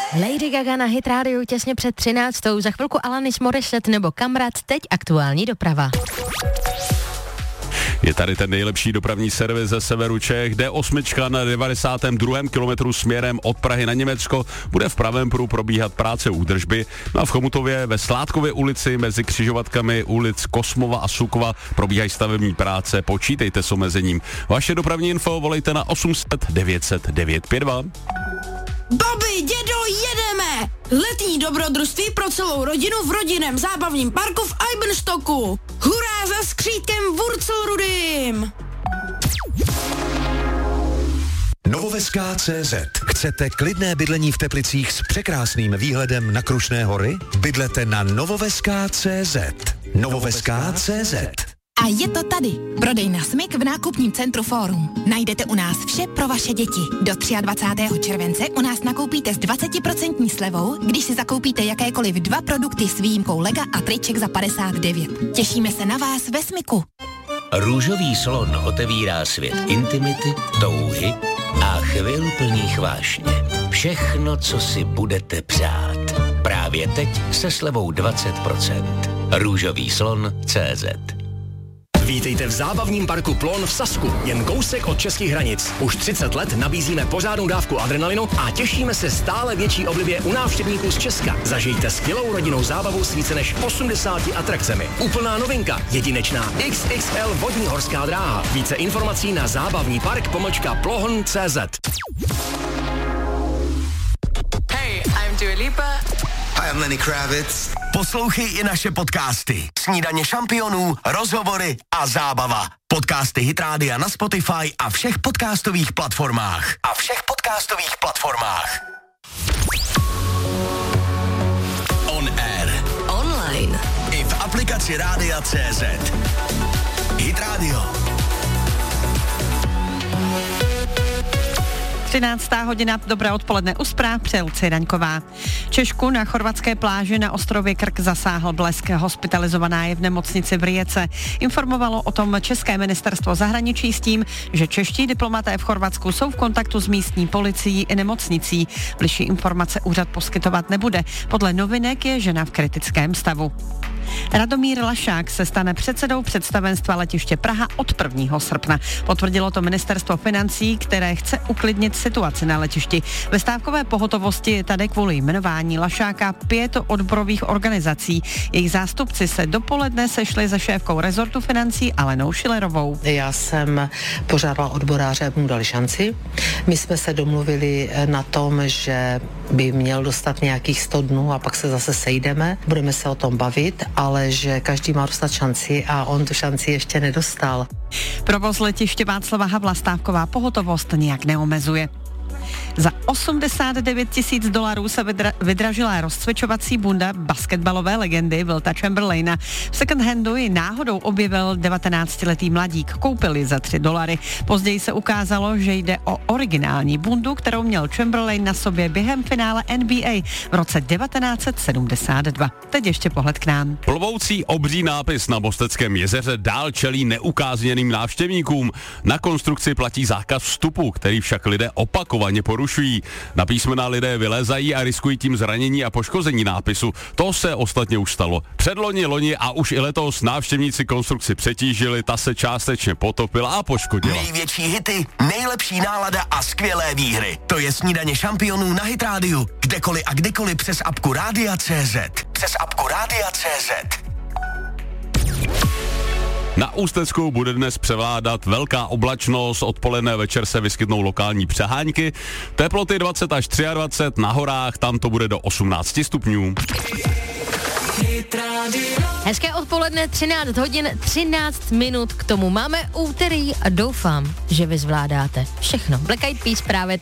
Lady Gaga na Hit Radio těsně před 13. Za chvilku Alanis Morissette nebo Kamrat, teď aktuální doprava. Je tady ten nejlepší dopravní servis ze severu Čech, D8 na 92. kilometru směrem od Prahy na Německo bude v pravém pruhu probíhat práce údržby. No a v Chomutově ve Sládkově ulici mezi křižovatkami ulic Kosmova a Sukova probíhají stavební práce, počítejte s omezením. Vaše dopravní info volejte na 800 900 952. Babi, dědo, jedeme! Letní dobrodružství pro celou rodinu v rodinném zábavním parku v Eibenstocku. Hurá za skřítkem Wurzelrudym! Novoveská.cz. Chcete klidné bydlení v Teplicích s překrásným výhledem na Krušné hory? Bydlete na Novoveská.cz. Novoveská.cz. A je to tady. Prodej na smyk v nákupním centru Fórum. Najdete u nás vše pro vaše děti. Do 23. července u nás nakoupíte s 20% slevou, když si zakoupíte jakékoliv 2 produkty s výjimkou lega a triček za 59. Těšíme se na vás ve smyku. Růžový slon otevírá svět intimity, touhy a chvil plných vášně. Všechno, co si budete přát. Právě teď se slevou 20%. Růžový slon.cz. Vítejte v zábavním parku Plon v Sasku, jen kousek od českých hranic. Už 30 let nabízíme pořádnou dávku adrenalinu a těšíme se stále větší oblibě u návštěvníků z Česka. Zažijte skvělou rodinnou zábavu s více než 80 atrakcemi. Úplná novinka, jedinečná XXL vodní horská dráha. Více informací na zábavní park.plohn.cz. Hey, I'm Dua Lipa. Hi, I'm Lenny Kravitz. Poslouchej i naše podcasty. Snídaně šampionů, rozhovory a zábava. Podcasty Hit Rádia na Spotify a všech podcastových platformách. On air. Online. I v aplikaci Rádia.cz. Hit Radio. 13. hodina, dobré odpoledne u zpráv, přeje Lucie Daňková. Češku na chorvatské pláži na ostrově Krk zasáhl blesk, hospitalizovaná je v nemocnici v Rijece. Informovalo o tom České ministerstvo zahraničí s tím, že čeští diplomaté v Chorvatsku jsou v kontaktu s místní policií i nemocnicí. Bližší informace úřad poskytovat nebude. Podle novinek je žena v kritickém stavu. Radomír Lašák se stane předsedou představenstva letiště Praha od 1. srpna. Potvrdilo to ministerstvo financí, které chce uklidnit situaci na letišti. Ve stávkové pohotovosti je tady kvůli jmenování Lašáka 5 odborových organizací. Jejich zástupci se dopoledne sešli se šéfkou rezortu financí Alenou Šilerovou. Já jsem požádala odboráře, aby mu dali šanci. My jsme se domluvili na tom, že by měl dostat nějakých 100 dnů a pak se zase sejdeme. Budeme se o tom bavit, ale že každý má dostat šanci a on tu šanci ještě nedostal. Provoz letiště Václava Havla stávková pohotovost nijak neomezuje. Za $89 000 se vydražila rozcvičovací bunda basketbalové legendy Wilta Chamberlaina. V second handu ji náhodou objevil 19letý mladík. Koupil ji za $3. Později se ukázalo, že jde o originální bundu, kterou měl Chamberlain na sobě během finále NBA v roce 1972. Teď ještě pohled k nám. Plovoucí obří nápis na Mosteckém jezeře dál čelí neukázněným návštěvníkům. Na konstrukci platí zákaz vstupu, který však lidé opakovaně porušují. Na písmena lidé vylézají a riskují tím zranění a poškození nápisu. To se ostatně už stalo. Předloni, loni a už i letos návštěvníci konstrukci přetížili, ta se částečně potopila a poškodila. Největší hity, nejlepší nálada a skvělé výhry. To je snídaně šampionů na Hit Rádiu. Kdekoliv a kdykoliv přes apku Rádia.cz. Na Ústecku bude dnes převládat velká oblačnost, odpoledne večer se vyskytnou lokální přehánky, teploty 20 až 23, na horách tam to bude do 18 stupňů. Hezké odpoledne, 13 hodin, 13 minut k tomu. Máme úterý a doufám, že vy zvládáte všechno. Black Eyed Peas právě